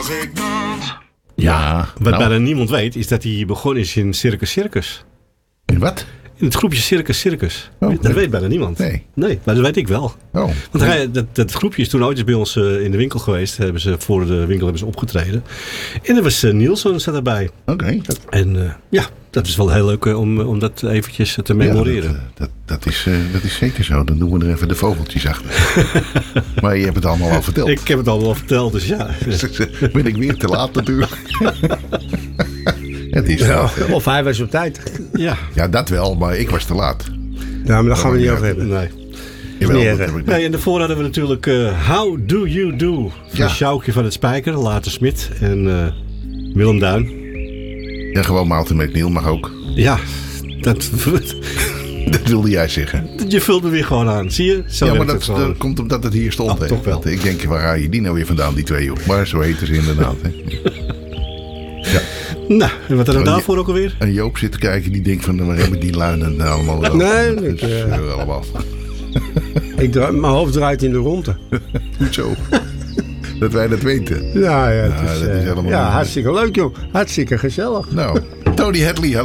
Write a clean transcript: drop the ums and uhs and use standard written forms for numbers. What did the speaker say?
Ja, wat bijna niemand weet, is dat hij begonnen is in Circus. In wat? In het groepje Circus. Oh, dat weet bijna niemand. Nee, maar dat weet ik wel. Oh. Want dat groepje is toen ooit eens bij ons in de winkel geweest. Voor de winkel hebben ze opgetreden. En er was Nielsen zat erbij. Oké. En dat is wel heel leuk om dat eventjes te memoreren. Ja, dat is zeker zo. Dan doen we er even de vogeltjes achter. Maar je hebt het allemaal al verteld. Ik heb het allemaal al verteld, dus ja. Ben ik weer te laat natuurlijk. Het is of hij was op tijd. Ja, dat wel, maar ik was te laat. Ja, maar daar gaan we niet over hebben. Nee. Jawel, dat heb ik Nee, en daarvoor hadden we natuurlijk How Do You Do van Sjoukje van het Spijker, later Smit en Willem Duin. Ja, gewoon Maaltijd met Niel mag ook. Ja, dat wilde jij zeggen. Je vult me weer gewoon aan, zie je? Zo maar dat komt omdat het hier stond. Toch wel. Ik denk, waar haal je die nou weer vandaan, die twee joh? Maar zo heten ze inderdaad. Hè. Ja. Nou, en wat hadden we daarvoor ook alweer? En Joop zit te kijken, die denkt van, waar hebben die luinen nou allemaal? Nee, allemaal. Mijn hoofd draait in de ronde. Goed zo. Dat wij dat weten. Ja, het is dat is helemaal hartstikke leuk joh. Hartstikke gezellig. Nou, Tony Hadley.